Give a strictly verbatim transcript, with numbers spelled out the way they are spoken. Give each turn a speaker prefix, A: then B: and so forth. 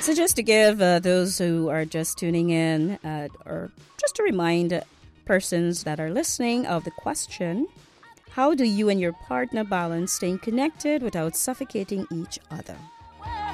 A: So just to give uh, those who are just tuning in, uh, or just to remind persons that are listening of the question, how do you and your partner balance staying connected without suffocating each other?